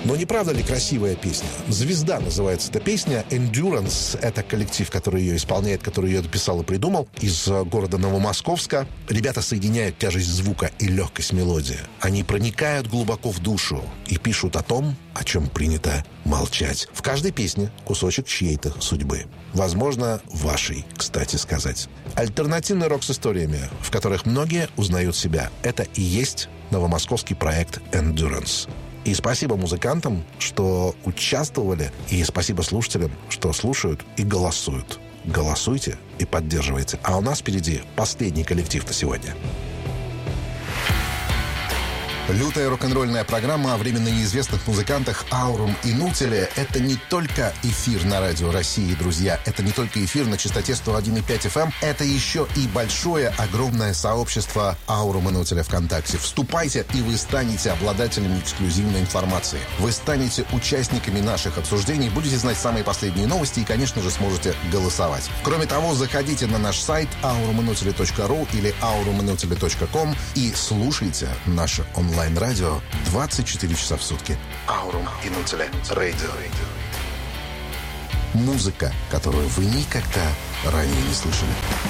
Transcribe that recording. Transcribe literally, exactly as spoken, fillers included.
Но не правда ли красивая песня? «Звезда» называется эта песня. «Endurance» — это коллектив, который ее исполняет, который ее написал и придумал, из города Новомосковска. Ребята соединяют тяжесть звука и легкость мелодии. Они проникают глубоко в душу и пишут о том, о чем принято молчать. В каждой песне кусочек чьей-то судьбы. Возможно, вашей, кстати сказать. Альтернативный рок с историями, в которых многие узнают себя. Это и есть новомосковский проект «Endurance». И спасибо музыкантам, что участвовали, и спасибо слушателям, что слушают и голосуют. Голосуйте и поддерживайте. А у нас впереди последний коллектив на сегодня. Лютая рок-н-ролльная программа о временно неизвестных музыкантах Аурум и Нутеле — это не только эфир на Радио России, друзья. Это не только эфир на частоте сто один и пять эф эм. Это еще и большое, огромное сообщество Аурум и Нутеля ВКонтакте. Вступайте, и вы станете обладателями эксклюзивной информации. Вы станете участниками наших обсуждений, будете знать самые последние новости и, конечно же, сможете голосовать. Кроме того, заходите на наш сайт аурум и нутеле точка ру или аурум и нутеле точка ком и слушайте наше онлайн онлайн-радио двадцать четыре часа в сутки. Аурум и Нутеле Radio. Музыка, которую вы никогда ранее не слышали.